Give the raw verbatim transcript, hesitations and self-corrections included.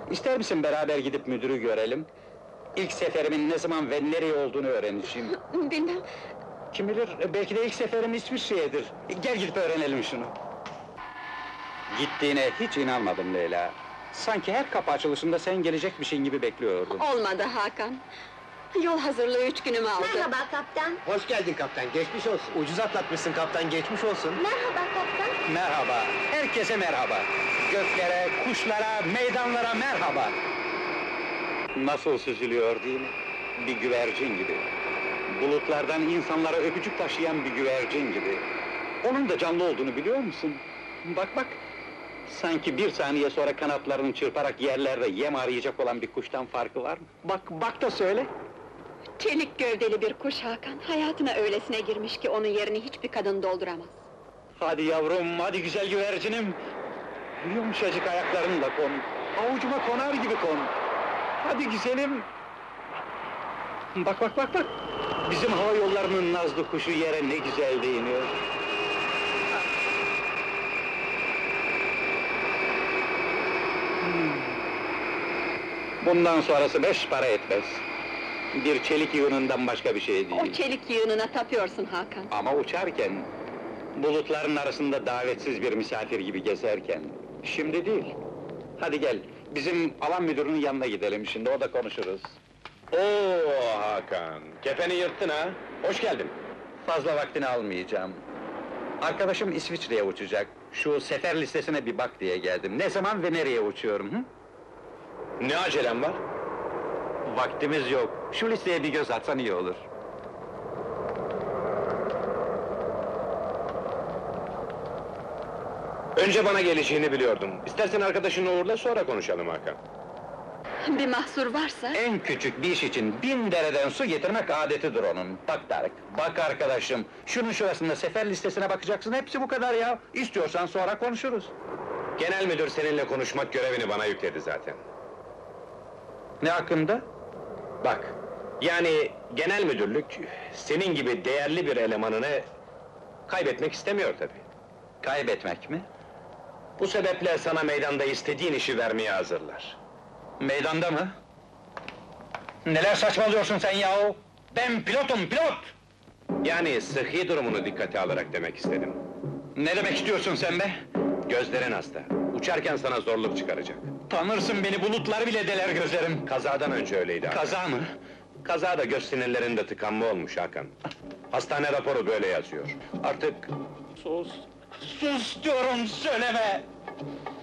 İster misin beraber gidip müdürü görelim? İlk seferimin ne zaman ve nereye olduğunu öğreneceğim. Bilmem. Kim bilir, belki de ilk seferim İsviçre'yedir. Gel gidip öğrenelim şunu. Gittiğine hiç inanmadım Leyla. Sanki her kapı açılışında sen gelecekmişin gibi bekliyordum. Olmadı Hakan. Yol hazırlığı üç günümü aldı. Merhaba kaptan. Hoş geldin kaptan, geçmiş olsun. Ucuz atlatmışsın kaptan, geçmiş olsun. Merhaba kaptan. Merhaba, herkese merhaba. Göklere, kuşlara, meydanlara merhaba. Nasıl süzülüyor değil mi? Bir güvercin gibi. Bulutlardan insanlara öpücük taşıyan bir güvercin gibi. Onun da canlı olduğunu biliyor musun? Bak bak! Sanki bir saniye sonra kanatlarını çırparak yerlerde yem arayacak olan bir kuştan farkı var mı? Bak, bak da söyle! Çelik gövdeli bir kuş Hakan. Hayatına öylesine girmiş ki onun yerini hiçbir kadın dolduramaz. Hadi yavrum, hadi güzel güvercinim! Yumuşacık ayaklarınla kon, avucuma konar gibi kon! Hadi güzelim! Bak bak bak bak! Bizim hava yollarının nazlı kuşu yere ne güzel değiniyor! Hmm. Bundan sonrası beş para etmez. Bir çelik yığınından başka bir şey değil. O çelik yığınına tapıyorsun Hakan. Ama uçarken, bulutların arasında davetsiz bir misafir gibi gezerken, şimdi değil. Hadi gel, bizim alan müdürünün yanına gidelim şimdi, orada konuşuruz. Oo Hakan, kefeni yırttın ha? Hoş geldin. Fazla vaktini almayacağım. Arkadaşım İsviçre'ye uçacak. Şu sefer listesine bir bak diye geldim. Ne zaman ve nereye uçuyorum, hı? Ne acelem var? Vaktimiz yok. Şu listeye bir göz atsan iyi olur. Önce bana geleceğini biliyordum. İstersen arkadaşını uğurla, sonra konuşalım Hakan. Bir mahsur varsa... En küçük bir iş için bin dereden su getirmek adetidir onun. Bak Tarık, bak arkadaşım, şunun şurasında sefer listesine bakacaksın, hepsi bu kadar ya! İstiyorsan sonra konuşuruz. Genel müdür seninle konuşmak görevini bana yükledi zaten. Ne hakkında? Bak, yani genel müdürlük, senin gibi değerli bir elemanını kaybetmek istemiyor tabii. Kaybetmek mi? Bu sebeple sana meydanda istediğin işi vermeye hazırlar. Meydanda mı? Neler saçmalıyorsun sen yahu? Ben pilotum, pilot! Yani sıhhi durumunu dikkate alarak demek istedim. Ne demek istiyorsun sen be? Gözlerin hasta, uçarken sana zorluk çıkaracak. Tanırsın beni, bulutlar bile deler gözlerim! Kazadan önce öyleydi Hakan. Kaza mı? Kazada göz sinirlerinde tıkanma olmuş Hakan. Hastane raporu böyle yazıyor. Artık Sus! Sus diyorum, söyleme!